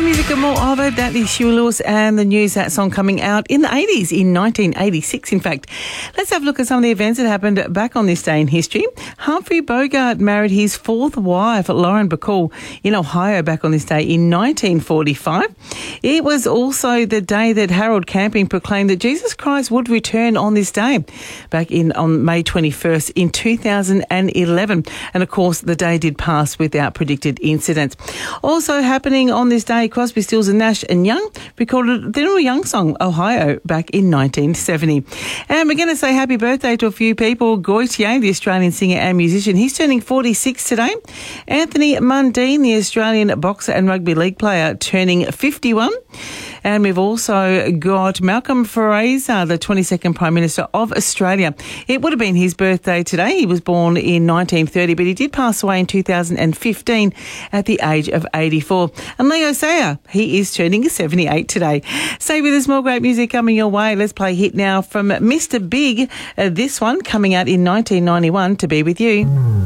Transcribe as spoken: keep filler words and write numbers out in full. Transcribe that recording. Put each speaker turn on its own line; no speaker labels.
music and more of it. That is Huey Lewis and the news. That song coming out in the eighties, in nineteen eighty-six, in fact. Let's have a look at some of the events that happened back on this day in history. Humphrey Bogart married his fourth wife, Lauren Bacall, in Ohio back on this day in nineteen forty-five. It was also the day that Harold Camping proclaimed that Jesus Christ would return on this day, back in on May twenty-first in two thousand eleven. And of course, the day did pass without predicted incidents. Also happening on this day, Crosby, Stills and Nash and Young recorded the Neil Young song, Ohio, back in nineteen seventy. And we're going to say happy birthday to a few people. Gautier, the Australian singer and musician, he's turning forty-six today. Anthony Mundine, the Australian boxer and rugby league player, turning fifty-one. And we've also got Malcolm Fraser, the twenty-second Prime Minister of Australia. It would have been his birthday today. He was born in nineteen thirty, but he did pass away in two thousand fifteen at the age of eighty-four. And Leo Sayer, he is turning seventy-eight today. Stay with us, more great music coming your way. Let's play hit now from Mister Big. Uh, this one coming out in nineteen ninety-one, To Be With You.